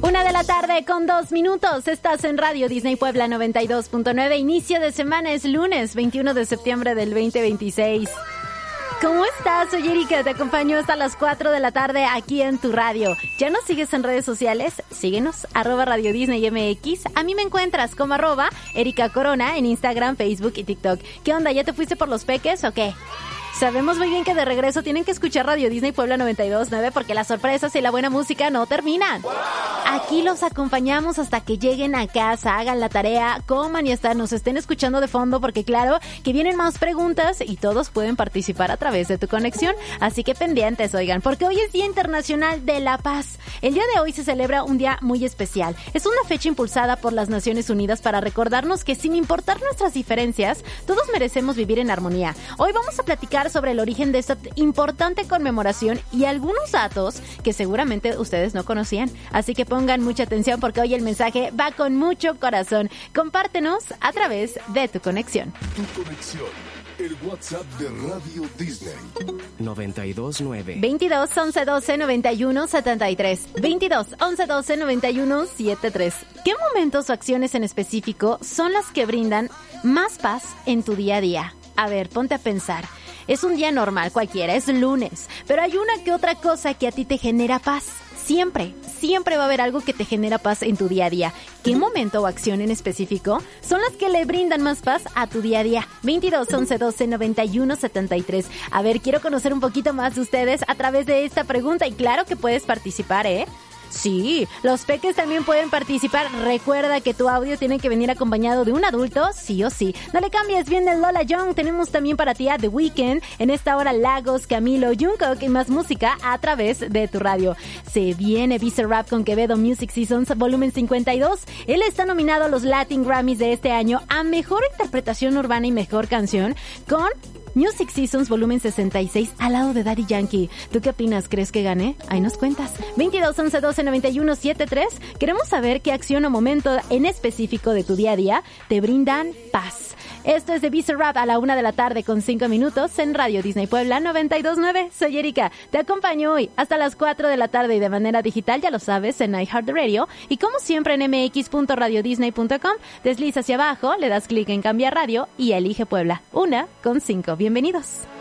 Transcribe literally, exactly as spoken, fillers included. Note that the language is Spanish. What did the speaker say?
Una de la tarde con dos minutos. Estás en Radio Disney Puebla noventa y dos punto nueve. Inicio de semana, es lunes veintiuno de septiembre del veinte veintiséis. ¿Cómo estás? Soy Erika, te acompaño hasta las cuatro de la tarde aquí en tu radio. ¿Ya nos sigues en redes sociales? Síguenos, arroba Radio Disney M X. A mí me encuentras como arroba Erika Corona en Instagram, Facebook y TikTok. ¿Qué onda? ¿Ya te fuiste por los peques o qué? Sabemos muy bien que de regreso tienen que escuchar Radio Disney Puebla noventa y dos punto nueve porque las sorpresas y la buena música no terminan. ¡Wow! Aquí los acompañamos hasta que lleguen a casa, hagan la tarea, coman y hasta nos estén escuchando de fondo porque claro que vienen más preguntas y todos pueden participar a través de tu conexión. Así que pendientes, oigan, porque hoy es Día Internacional de la Paz. El día de hoy se celebra un día muy especial. Es una fecha impulsada por las Naciones Unidas para recordarnos que sin importar nuestras diferencias, todos merecemos vivir en armonía. Hoy vamos a platicar sobre el origen de esta importante conmemoración y algunos datos que seguramente ustedes no conocían. Así que pongan mucha atención porque hoy el mensaje va con mucho corazón. Compártenos a través de tu conexión. Tu conexión. El WhatsApp de Radio Disney. noventa y dos nueve. veintidós, once, doce, noventa y uno, setenta y tres. veintidós, once, doce, noventa y uno, setenta y tres. ¿Qué momentos o acciones en específico son las que brindan más paz en tu día a día? A ver, ponte a pensar. Es un día normal cualquiera, es lunes, pero hay una que otra cosa que a ti te genera paz. Siempre, siempre va a haber algo que te genera paz en tu día a día. ¿Qué momento o acción en específico son las que le brindan más paz a tu día a día? veintidós, once, doce, noventa y uno, setenta y tres. A ver, quiero conocer un poquito más de ustedes a través de esta pregunta y claro que puedes participar, ¿eh? Sí, los peques también pueden participar. Recuerda que tu audio tiene que venir acompañado de un adulto, sí o sí. No le cambies, viene Lola Young. Tenemos también para ti a The Weeknd. En esta hora Lagos, Camilo, Jungkook y más música a través de tu radio. Se viene Bizarrap con Quevedo Music Seasons volumen cincuenta y dos. Él está nominado a los Latin Grammys de este año a Mejor Interpretación Urbana y Mejor Canción con Music Seasons volumen sesenta y seis al lado de Daddy Yankee. ¿Tú qué opinas? ¿Crees que gane? Ahí nos cuentas. veintidós, once, doce, noventa y uno, setenta y tres. Queremos saber qué acción o momento en específico de tu día a día te brindan paz. Esto es de Bizarrap a la una de la tarde con cinco minutos en Radio Disney Puebla noventa y dos punto nueve. Soy Erika. Te acompaño hoy hasta las cuatro de la tarde y de manera digital, ya lo sabes, en iHeartRadio. Y como siempre en m x punto radio disney punto com, desliza hacia abajo, le das clic en cambiar radio y elige Puebla. Una con cinco. Bienvenidos.